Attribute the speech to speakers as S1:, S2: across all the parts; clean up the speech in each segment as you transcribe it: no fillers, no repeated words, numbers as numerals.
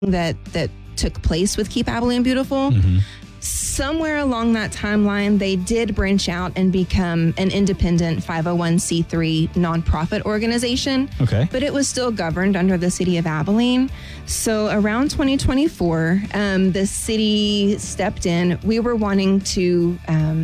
S1: that took place with Keep Abilene Beautiful. Somewhere along that timeline, they did branch out and become an independent 501c3 nonprofit organization.
S2: Okay.
S1: But it was still governed under the city of Abilene. So around 2024, the city stepped in. We were wanting to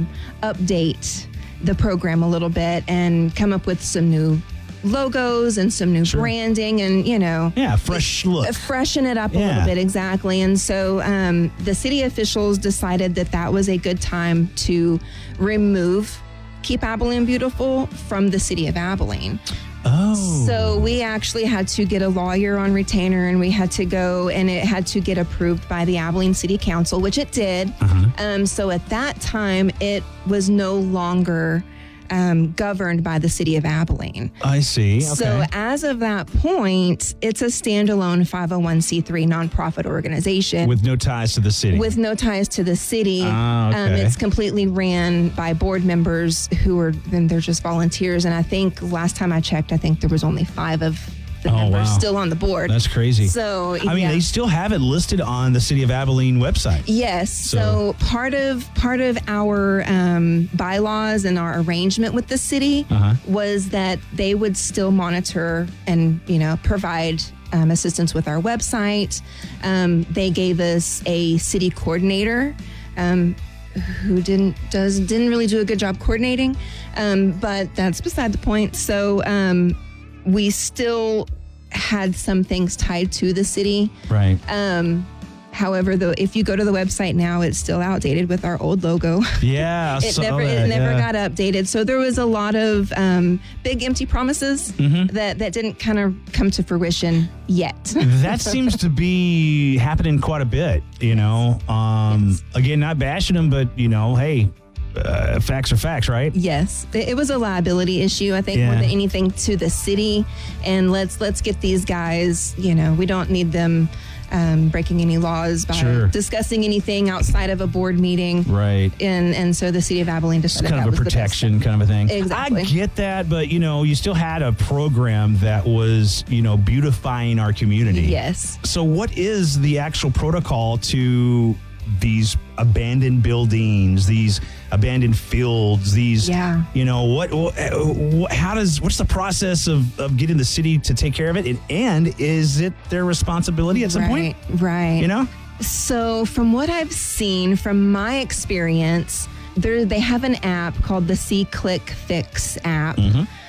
S1: update the program a little bit and come up with some new logos and some new branding and,
S2: fresh look.
S1: Freshen it up a little bit, exactly. And so the city officials decided that was a good time to remove Keep Abilene Beautiful from the city of Abilene.
S2: Oh.
S1: So we actually had to get a lawyer on retainer, and we had to go, and it had to get approved by the Abilene City Council, which it did. So at that time, it was no longer governed by the city of Abilene.
S2: I see. Okay.
S1: So as of that point, it's a standalone 501c3 nonprofit organization.
S2: With no ties to the city.
S1: With no ties to the city.
S2: Okay.
S1: It's completely ran by board members they're just volunteers. And I think last time I checked, I think there was only 5 of the members still on the board.
S2: That's crazy.
S1: So,
S2: I mean, they still have it listed on the City of Abilene website.
S1: Yes. So part of our bylaws and our arrangement with the city was that they would still monitor and, provide assistance with our website. They gave us a city coordinator who didn't really do a good job coordinating, but that's beside the point. So we still had some things tied to the city.
S2: Right.
S1: However, though, if you go to the website now, it's still outdated with our old logo.
S2: Yeah,
S1: It never got updated. So there was a lot of big empty promises that didn't kind of come to fruition yet.
S2: That seems to be happening quite a bit,
S1: Yes.
S2: Again, not bashing them, but, hey, facts are facts, right?
S1: Yes, it was a liability issue, I think, more than anything to the city. And let's get these guys, we don't need them breaking any laws by discussing anything outside of a board meeting.
S2: Right.
S1: And so the city of Abilene decided
S2: it's kind
S1: that
S2: of a
S1: was
S2: protection kind of a thing.
S1: Exactly.
S2: I get that, but, you still had a program that was, beautifying our community.
S1: Yes.
S2: So what is the actual protocol to these abandoned buildings, these abandoned fields, these, what's the process of getting the city to take care of it? And is it their responsibility at some point?
S1: Right. So from what I've seen, from my experience, they have an app called the C-Click Fix app.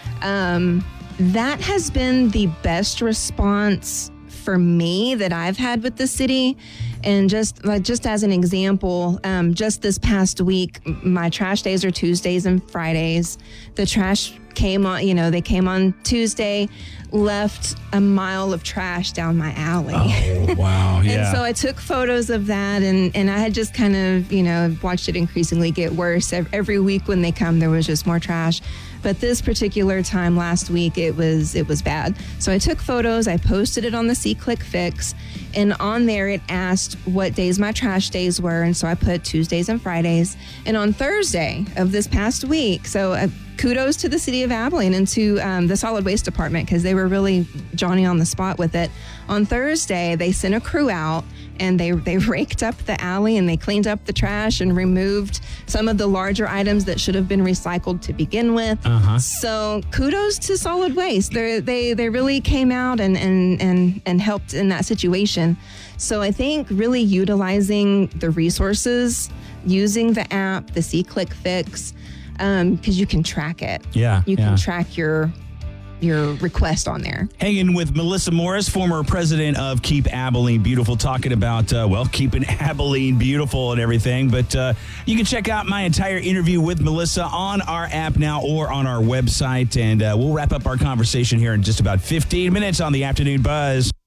S1: That has been the best response for me that I've had with the city. And just as an example, just this past week, my trash days are Tuesdays and Fridays. The trash came on, they came on Tuesday, left a mile of trash down my alley.
S2: Oh, wow. Yeah.
S1: And so I took photos of that, and I had just kind of, watched it increasingly get worse. Every week when they come, there was just more trash. But this particular time last week, it was bad. So I took photos, I posted it on the C-Click Fix, and on there it asked what days my trash days were. And so I put Tuesdays and Fridays. And on Thursday of this past week, so kudos to the city of Abilene and to the solid waste department, because they were really Johnny on the spot with it. On Thursday, they sent a crew out, and they raked up the alley, and they cleaned up the trash and removed some of the larger items that should have been recycled to begin with. So kudos to solid waste. They really came out and helped in that situation. So I think really utilizing the resources, using the app, the C-Click Fix, because you can track it.
S2: Yeah.
S1: You can track your request on there.
S2: Hanging with Melissa Morris, former president of Keep Abilene Beautiful, talking about, keeping Abilene beautiful and everything. But you can check out my entire interview with Melissa on our app now or on our website. And we'll wrap up our conversation here in just about 15 minutes on the Afternoon Buzz.